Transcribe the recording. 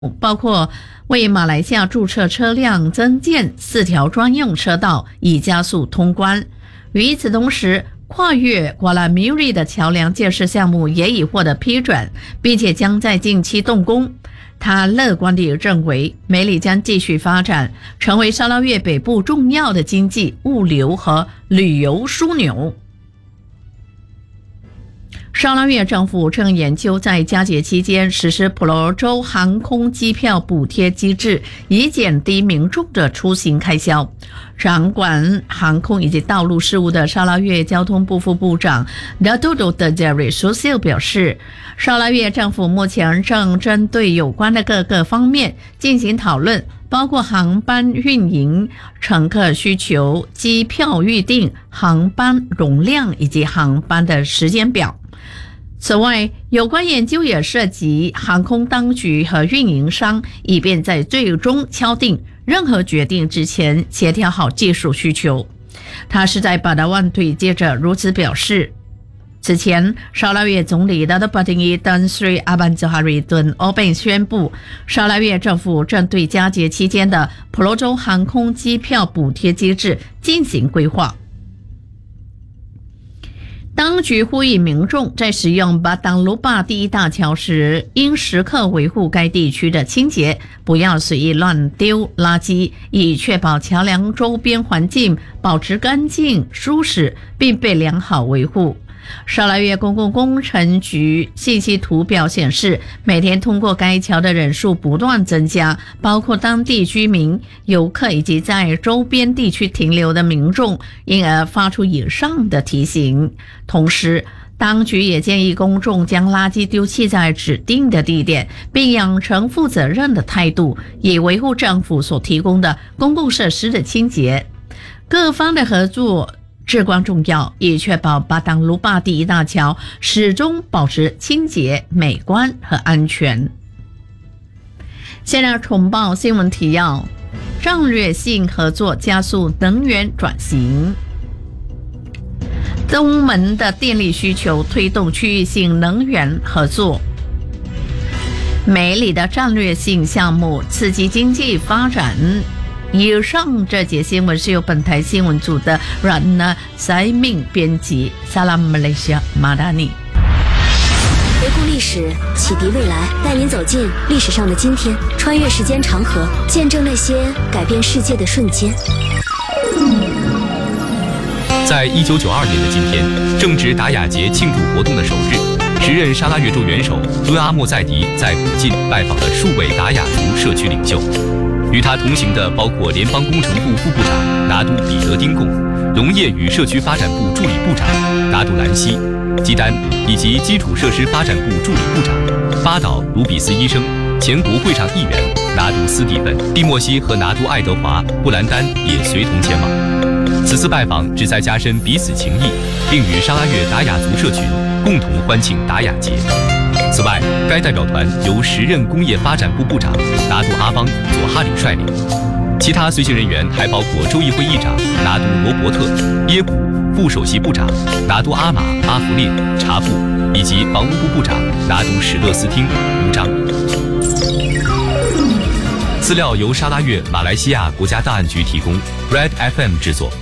包括为马来西亚注册车辆增建4条专用车道，以加速通关。与此同时，跨越瓜拉米瑞的桥梁建设项目也已获得批准，并且将在近期动工。他乐观地认为，梅里将继续发展，成为沙拉越北部重要的经济、物流和旅游枢纽。沙拉越政府正研究在佳节期间实施普罗州航空机票补贴机制，以减低民众的出行开销。掌管航空以及道路事务的沙拉越交通部副部长 Datuk Dr. Susil 表示，沙拉越政府目前正针对有关的各个方面进行讨论，包括航班运营、乘客需求、机票预订、航班容量以及航班的时间表。此外，有关研究也涉及航空当局和运营商，以便在最终敲定任何决定之前协调好技术需求。他是在巴达万对接着如此表示。此前，沙拉越总理Datuk Patinggi Tan Sri Abang Johari Tun Obeng 宣布，沙拉越政府正对佳节期间的普罗州航空机票补贴机制进行规划。当局呼吁民众在使用巴当卢巴第一大桥时，应时刻维护该地区的清洁，不要随意乱丢垃圾，以确保桥梁周边环境保持干净、舒适，并被良好维护。沙拉越公共工程局信息图表显示，每天通过该桥的人数不断增加，包括当地居民、游客以及在周边地区停留的民众，因而发出以上的提醒。同时，当局也建议公众将垃圾丢弃在指定的地点，并养成负责任的态度，以维护政府所提供的公共设施的清洁。各方的合作至关重要，以确保巴当卢巴第一大桥始终保持清洁、美观和安全。现在重报新闻提要：战略性合作加速能源转型。东盟的电力需求推动区域性能源合作。梅里的战略性项目刺激经济发展。以上这节新闻是由本台新闻组的 Rana Saimin 编辑。Salam Malaysia Madani。 回顾历史，启迪未来，带您走进历史上的今天，穿越时间长河，见证那些改变世界的瞬间。 在1992年的今天，正值达雅节庆祝活动的首日，时任沙拉越州元首敦阿莫在迪在古晋拜访了数位达雅族社区领袖。与他同行的包括联邦工程部副部长拿督彼得丁贡、农业与社区发展部助理部长拿督兰西、基丹以及基础设施发展部助理部长巴岛卢比斯医生、前国会上议员拿督斯蒂芬、蒂莫西和拿督爱德华布兰丹也随同前往。此次拜访旨在加深彼此情谊，并与沙拉越达雅族社群共同欢庆达雅节。此外，该代表团由时任工业发展部部长拿督阿邦佐哈里率领，其他随行人员还包括州议会议长拿督罗伯特、耶古副首席部长拿督阿玛阿弗列查布以及房屋部部长拿督史勒斯汀吴章。资料由沙拉越马来西亚国家档案局提供 ，Red FM 制作。